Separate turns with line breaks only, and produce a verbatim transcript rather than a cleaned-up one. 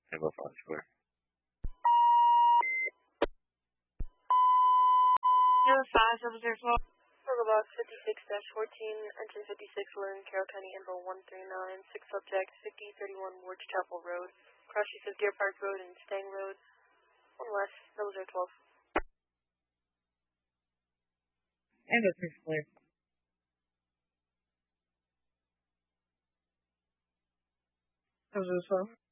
Echo five square.
Zero five seven zero twelve.
Cargo box fifty-six dash fourteen, engine fifty-six, Lynn, Carroll County, info one three nine, six subject, fifty thirty-one Ward Chapel Road, cross streets of Deer Park Road and Stang Road, one west, double zero twelve.
Echo six clear.
Double zero twelve.